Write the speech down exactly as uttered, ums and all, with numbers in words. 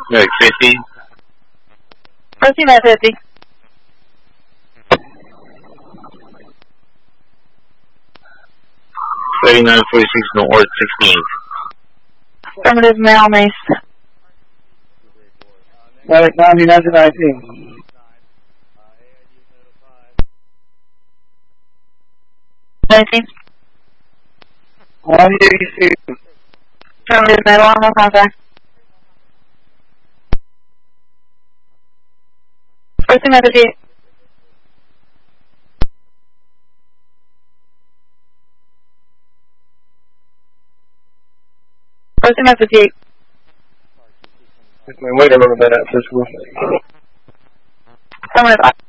Like fifty. Proceed at fifty. thirty-nine forty-six North sixteenth. Affirmative, male, Mace. Medic ninety-nine to nineteen. nineteen. one eighty-two. Affirmative, metal, on no contact. Proceed at fifty-eight. Proceed at fifty-eight. Wait a little bit at this one. Affirmative.